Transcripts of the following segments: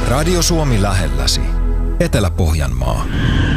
Radio Suomi lähelläsi. Etelä-Pohjanmaa.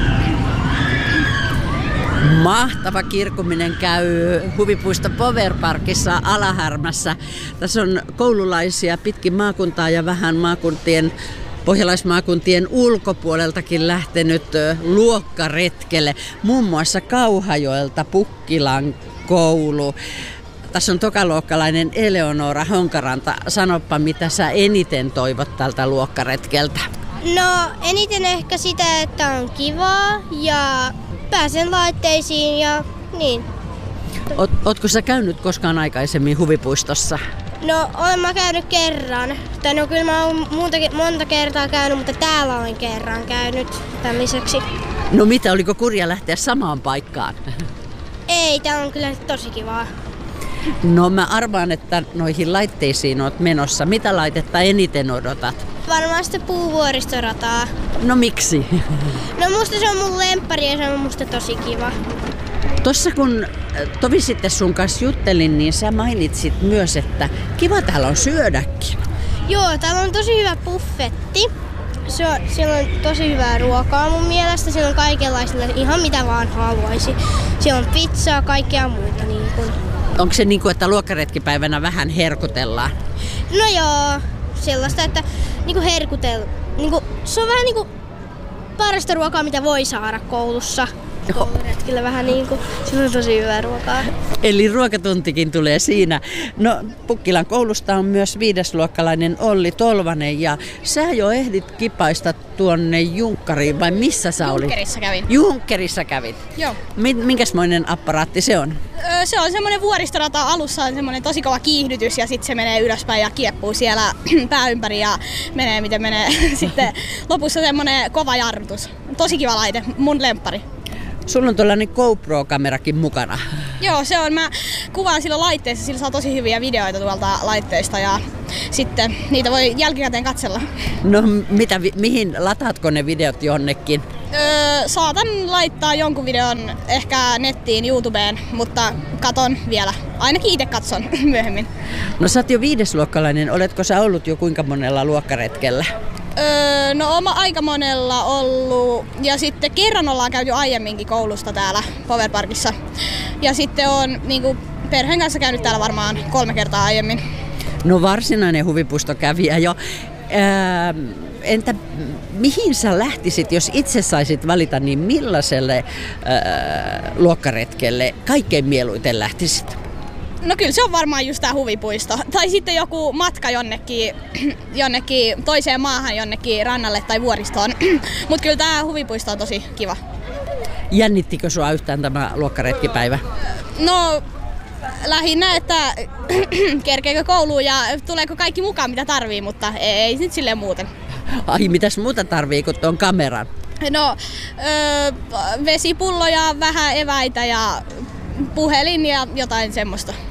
Mahtava kirkuminen käy huvipuisto Powerparkissa Alahärmässä. Tässä on koululaisia pitkin maakuntaa ja vähän pohjalaismaakuntien ulkopuoleltakin lähtenyt luokkaretkelle. Muun muassa Kauhajoelta Pukkilan koulu. Tässä on tokaluokkalainen Eleonora Honkaranta. Sanoppa, mitä sä eniten toivot tältä luokkaretkeltä? No eniten ehkä sitä, että on kivaa ja pääsen laitteisiin ja niin. Ootko sä käynyt koskaan aikaisemmin huvipuistossa? No olen mä käynyt kerran. Tai no kyllä mä oon monta kertaa käynyt, mutta täällä olen kerran käynyt tämän lisäksi. No mitä, oliko kurja lähteä samaan paikkaan? Ei, tää on kyllä tosi kivaa. No mä arvaan, että noihin laitteisiin oot menossa. Mitä laitetta eniten odotat? Varmaan sitä puuvuoristorataa. No miksi? No musta se on mun lemppari ja se on musta tosi kiva. Tuossa kun Tovi sitten sun kanssa juttelin, niin sä mainitsit myös, että täällä on syödäkin. Joo, täällä on tosi hyvä buffetti. Siellä on tosi hyvää ruokaa mun mielestä. Siellä on kaikenlaista, ihan mitä vaan haluaisi. Siellä on pizzaa, kaikkea muuta. Niin kun. Onko se niin kuin, että luokkaretkipäivänä vähän herkutellaan? No joo, sellaista, että niinku se on vähän niinku parasta ruokaa, mitä voi saada koulussa. Kouluretkillä vähän niinku, siellä on tosi hyvää ruokaa. Eli ruokatuntikin tulee siinä. No Pukkilan koulusta on myös 5-luokkalainen Olli Tolvanen ja sä jo ehdit kipaista tuonne Junkkariin vai missä sä olit? Junkkerissa kävin. Junkkerissa kävit? Joo. Minkäsmoinen apparaatti se on? Se on semmoinen vuoristorata, alussa on semmoinen tosi kova kiihdytys ja sitten se menee ylöspäin ja kieppuu siellä pää ympäri ja menee miten menee. Sitten lopussa semmoinen kova jarrutus. Tosi kiva laite, mun lemppari. Sulla on tuollainen GoPro-kamerakin mukana. Joo, se on. Mä kuvaan sillä laitteessa, sillä saa tosi hyviä videoita tuolta laitteista ja sitten niitä voi jälkikäteen katsella. No mihin lataatko ne videot jonnekin? Saatan laittaa jonkun videon ehkä nettiin, YouTubeen, mutta katon vielä. Ainakin itse katson myöhemmin. No sä oot jo 5-luokkalainen. Oletko sä ollut jo kuinka monella luokkaretkellä? No aika monella ollut ja sitten kerran ollaan käyty aiemminkin koulusta täällä Powerparkissa ja sitten on niinku perheen kanssa käynyt täällä varmaan 3 kertaa aiemmin. No varsinainen huvipuistokävijä jo. Entä mihin sä lähtisit, jos itse saisit valita, niin millaiselle luokkaretkelle kaikkein mieluiten lähtisit? No kyllä se on varmaan just tää huvipuisto. Tai sitten joku matka jonnekin toiseen maahan, jonnekin rannalle tai vuoristoon. Mutta kyllä tää huvipuisto on tosi kiva. Jännittikö sua yhtään tämä luokkaretkipäivä? No lähinnä, että kerkeekö kouluun ja tuleeko kaikki mukaan mitä tarvii, mutta ei nyt silleen muuten. Ai, mitäs muuta tarvii kuin tuon kameran? No vesipullo ja vähän eväitä ja puhelin ja jotain semmoista.